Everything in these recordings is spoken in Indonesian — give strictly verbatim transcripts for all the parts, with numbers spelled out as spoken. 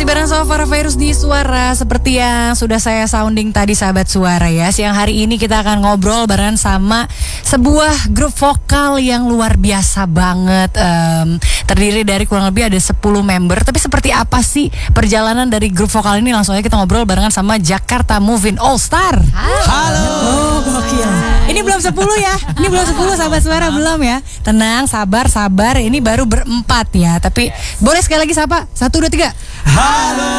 bareng sama Farah Virus di Suara. Seperti yang sudah saya sounding tadi sahabat Suara ya, siang hari ini kita akan ngobrol bareng sama sebuah grup vokal yang luar biasa banget. um, Terdiri dari kurang lebih ada sepuluh member. Tapi seperti apa sih perjalanan dari grup vokal ini? Langsung aja kita ngobrol barengan sama Jakarta Movin All Star. Halo. Oh, gokil. Ini belum sepuluh ya. Ini belum sepuluh sahabat Suara, belum ya. Tenang, sabar, sabar. Ini baru berempat ya. Tapi boleh sekali lagi sapa? Satu, dua, tiga. Halo.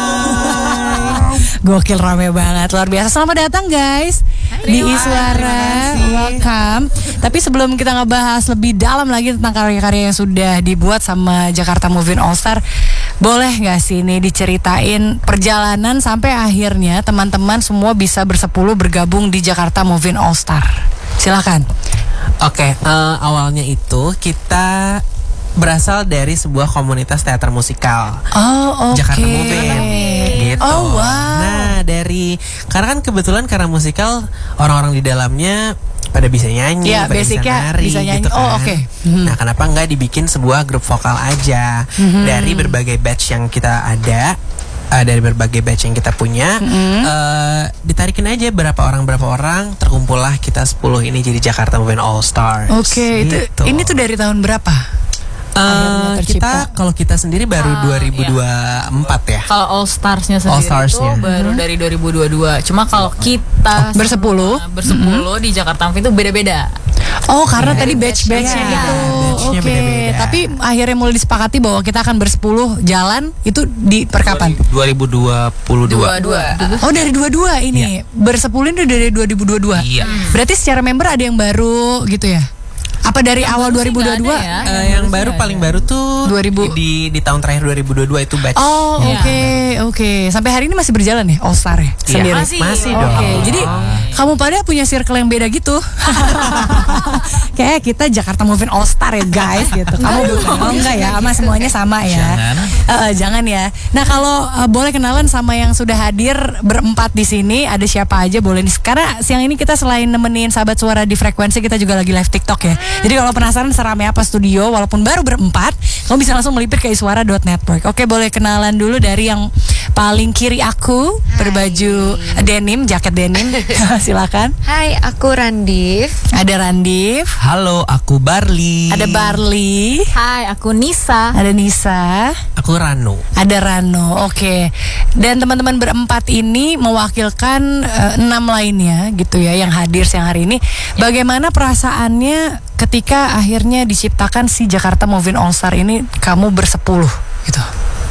Gokil, rame banget, luar biasa. Selamat datang guys di Iswara, welcome. Tapi sebelum kita ngebahas lebih dalam lagi tentang karya-karya yang sudah dibuat sama Jakarta Movin All Star, boleh gak sih ini diceritain perjalanan sampai akhirnya teman-teman semua bisa bersepuluh bergabung di Jakarta Movin All Star? Silakan. Oke, okay, uh, awalnya itu kita berasal dari sebuah komunitas teater musikal. Oh, oke. Okay. Jakarta Movin. Gitu. Oh, wow. Nah, dari karena kan kebetulan karena musikal orang-orang di dalamnya pada bisa nyanyi, ya, pada bisa nari, bisa nyanyi. gitu kan. Oh, oke. Okay. Mm-hmm. Nah, kenapa nggak dibikin sebuah grup vokal aja mm-hmm. dari berbagai batch yang kita ada. Uh, dari berbagai batch yang kita punya, mm-hmm. uh, ditarikin aja berapa orang berapa orang, terkumpullah kita sepuluh ini jadi Jakarta Movin All Stars. Oke, okay, gitu. itu ini tuh dari tahun berapa? Uh, kita kalau kita sendiri baru uh, dua ribu dua puluh empat iya. ya. Kalau All Stars-nya sendiri All Stars-nya. itu baru hmm. dari dua ribu dua puluh dua. Cuma kalau kita oh, bersepuluh bersepuluh hmm. di Jakarta Movin itu beda-beda. Oh, karena yeah. tadi batch-batchnya yeah. itu. Batch-nya Oke. beda-beda. Tapi akhirnya mulai disepakati bahwa kita akan bersepuluh jalan itu di perkapan? dua ribu dua puluh dua. Oh, dari dua puluh dua ini. Yeah. Bersepuluh itu dari dua ribu dua puluh dua. Iya. Hmm. Berarti secara member ada yang baru gitu ya? Apa dari yang awal dua ribu dua puluh dua? Ya, uh, yang baru paling ada. Baru tuh dua ribu di di tahun terakhir dua ribu dua puluh dua itu batch. Oh, oke, okay, oke. Okay. Sampai hari ini masih berjalan ya All Star ya? Sendiri. Iya, masih. Masih Oke, dong. okay. Jadi kamu pada punya circle yang beda gitu. Kayak kita Jakarta Movin All Star ya guys gitu. Kamu bukan. Oh enggak ya, sama semuanya sama ya. Jangan. Uh, jangan ya. Nah, kalau uh, boleh kenalan sama yang sudah hadir berempat di sini, ada siapa aja boleh nih. Karena siang ini kita selain nemenin sahabat Suara di frekuensi, kita juga lagi live TikTok ya. Jadi kalau penasaran seramai apa studio, walaupun baru berempat, kamu bisa langsung melipir ke iswara dot network. Oke, boleh kenalan dulu dari yang paling kiri aku. Hai. Berbaju denim, jaket denim. Silakan. Hai, aku Randif. Ada Randif. Halo, aku Barli. Ada Barli. Hai, aku Nisa. Ada Nisa. Aku Rano. Ada Rano. Oke. Dan teman-teman berempat ini mewakilkan uh, enam lainnya gitu ya yang hadir siang hari ini. Bagaimana perasaannya ketika akhirnya diciptakan si Jakarta Movin All Star ini, kamu bersepuluh gitu?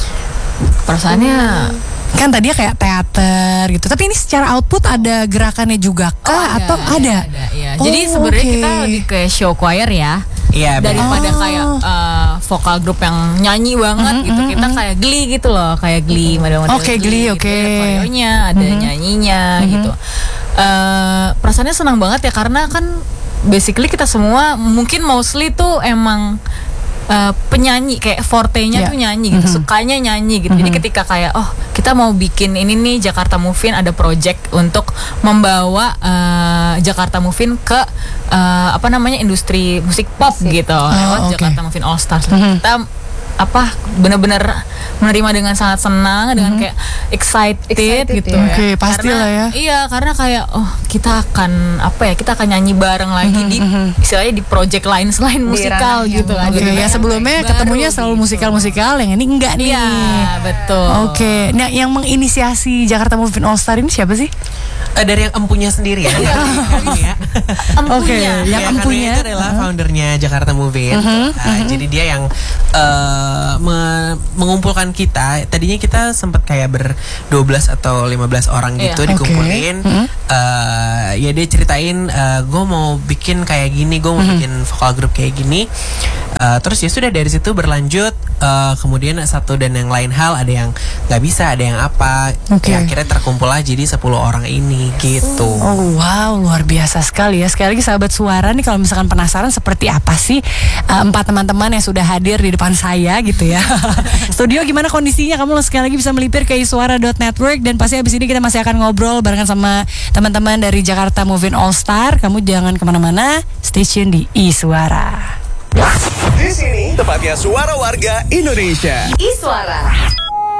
Perasaannya kan tadinya kayak teater gitu, tapi ini secara output ada gerakannya juga kah? Oh, ada, atau ada? ada, ada ya. Oh, jadi sebenarnya okay. kita lebih ke show choir ya. Iya, daripada oh. kayak uh, vokal grup yang nyanyi banget mm-hmm, gitu. Kita kayak Glee gitu loh, kayak Glee, model-model Oke, okay, Glee, oke. Okay. Ada koreonya, ada mm-hmm. nyanyinya mm-hmm. gitu. Uh, perasaannya senang banget ya karena kan basically kita semua mungkin mostly tuh emang Uh, penyanyi kayak forte-nya yeah. tuh nyanyi gitu, mm-hmm. sukanya nyanyi gitu. Mm-hmm. Jadi ketika kayak oh kita mau bikin ini nih Jakarta Movin, ada project untuk membawa uh, Jakarta Movin ke uh, apa namanya industri musik pop musik. gitu oh, lewat okay. Jakarta Movin All Stars. Mm-hmm. Kita apa benar-benar menerima dengan sangat senang, dengan kayak excited, excited gitu ya. Oke, okay, karena, pastilah ya. Iya, karena kayak oh kita akan apa ya, kita akan nyanyi bareng lagi mm-hmm. di istilahnya di project lain selain di musikal gitu kan. Oke, okay, ya sebelumnya ketemunya selalu gitu. musikal-musikal, yang ini enggak nih. Iya, betul. Oke, okay. Nah yang menginisiasi Jakarta Movin All Star ini siapa sih? Uh, dari yang empunya sendiri ya. ya. Oke, okay, yang ya, empunya itu adalah uh-huh. foundernya Jakarta Movin. Uh-huh. Uh, uh-huh. Jadi dia yang uh, me- mengumpulkan kita. Tadinya kita sempat kayak ber dua belas atau lima belas orang gitu yeah. dikumpulin. Okay. Uh-huh. Uh, ya dia ceritain, uh, gue mau bikin kayak gini, gue mau uh-huh. bikin vokal grup kayak gini. Uh, terus ya sudah dari situ berlanjut. Uh, kemudian satu dan yang lain hal, ada yang nggak bisa, ada yang apa. Okay. Ya akhirnya terkumpul lah jadi sepuluh orang ini gitu. Oh wow, luar biasa sekali ya. Sekali lagi sahabat Suara nih, kalau misalkan penasaran seperti apa sih uh, empat teman-teman yang sudah hadir di depan saya gitu ya. Studio gimana kondisinya? Kamu sekali lagi bisa melipir ke iswara dot network. Dan pasti abis ini kita masih akan ngobrol barengan sama teman-teman dari Jakarta Movin All Star. Kamu jangan kemana-mana, stay tune di Iswara. Di sini tempatnya suara warga Indonesia. Iswara.